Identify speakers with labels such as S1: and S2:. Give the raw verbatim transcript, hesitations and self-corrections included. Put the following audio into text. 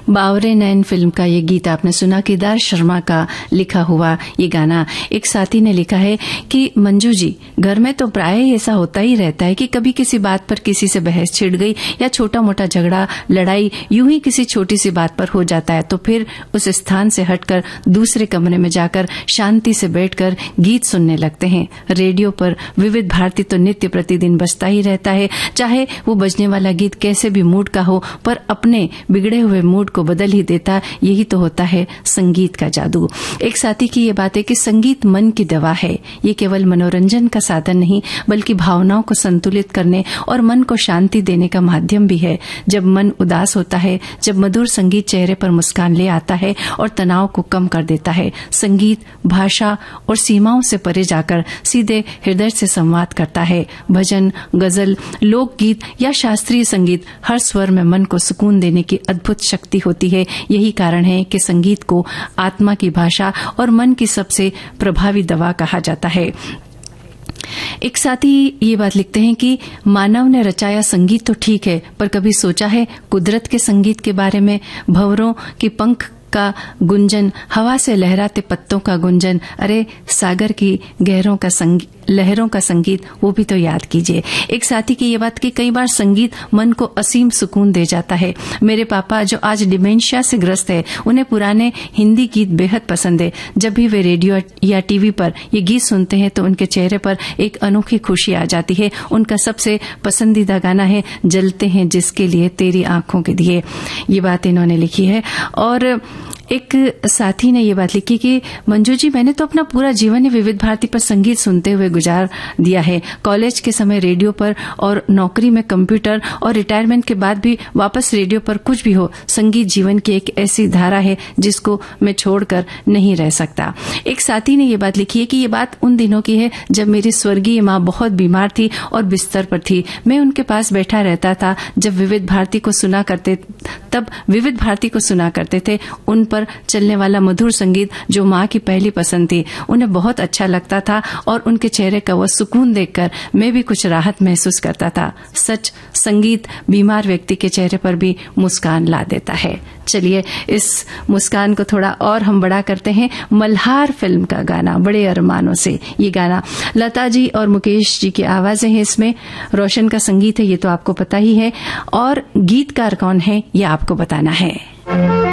S1: बावरे नैन film का ये गीत आपने सुना, केदार शर्मा का लिखा हुआ ये गाना। एक साथी ने लिखा है कि मंजू जी, घर में तो प्राय ऐसा होता ही रहता है कि कभी किसी बात पर किसी से बहस छिड़ गई या छोटा मोटा झगड़ा लड़ाई यूं ही किसी छोटी सी बात पर हो जाता है, तो फिर उस स्थान से हटकर दूसरे कमरे में जाकर शांति से बैठकर गीत सुनने लगते हैं। रेडियो पर विविध भारती तो नित्य प्रतिदिन बजता ही रहता है, चाहे वो बजने वाला गीत कैसे भी मूड का हो, पर अपने बिगड़े हुए मूड को बदल ही देता। यही तो होता है संगीत का जादू। एक साथी की ये बात है कि संगीत मन की दवा है। ये केवल मनोरंजन का साधन नहीं, बल्कि भावनाओं को संतुलित करने और मन को शांति देने का माध्यम भी है। जब मन उदास होता है, जब मधुर संगीत चेहरे पर मुस्कान ले आता है और तनाव को कम कर देता है। संगीत भाषा और सीमाओं से परे जाकर सीधे हृदय से संवाद करता है। भजन, गजल, लोकगीत या शास्त्रीय संगीत, हर स्वर में मन को सुकून देने की अद्भुत शक्ति होती है। यही कारण है कि संगीत को आत्मा की भाषा और मन की सबसे प्रभावी दवा कहा जाता है। एक साथी ये बात लिखते हैं कि मानव ने रचाया संगीत तो ठीक है, पर कभी सोचा है कुदरत के संगीत के बारे में? भंवरों की पंख का गुंजन, हवा से लहराते पत्तों का गुंजन, अरे सागर की गहरों का संगीत, लहरों का संगीत, वो भी तो याद कीजिए। एक साथी की ये बात कि कई बार संगीत मन को असीम सुकून दे जाता है। मेरे पापा जो आज डिमेंशिया से ग्रस्त है, उन्हें पुराने हिंदी गीत बेहद पसंद है। जब भी वे रेडियो या टीवी पर ये गीत सुनते हैं तो उनके चेहरे पर एक अनोखी खुशी आ जाती है। उनका सबसे पसंदीदा गाना है जलते हैं जिसके लिए तेरी आंखों के दिए। ये बात इन्होंने लिखी है। और एक साथी ने ये बात लिखी कि मंजू जी, मैंने तो अपना पूरा जीवन ही विविध भारती पर संगीत सुनते हुए गुजार दिया है। कॉलेज के समय रेडियो पर और नौकरी में कंप्यूटर और रिटायरमेंट के बाद भी वापस रेडियो पर, कुछ भी हो, संगीत जीवन की एक ऐसी धारा है जिसको मैं छोड़कर नहीं रह सकता। एक साथी ने ये बात लिखी है कि ये बात उन दिनों की है जब मेरी स्वर्गीय माँ बहुत बीमार थी और बिस्तर पर थी। मैं उनके पास बैठा रहता था जब विविध भारती को सुना करते तब विविध भारती को सुना करते थे। उन पर चलने वाला मधुर संगीत जो माँ की पहली पसंद थी, उन्हें बहुत अच्छा लगता था और उनके चेहरे का वह सुकून देखकर मैं भी कुछ राहत महसूस करता था। सच, संगीत बीमार व्यक्ति के चेहरे पर भी मुस्कान ला देता है। चलिए इस मुस्कान को थोड़ा और हम बड़ा करते हैं। मल्हार फिल्म का गाना, बड़े अरमानों से। ये गाना लता जी और मुकेश जी की आवाजें हैं इसमें। रोशन का संगीत है, ये तो आपको पता ही है। और गीतकार कौन है ये आपको बताना है।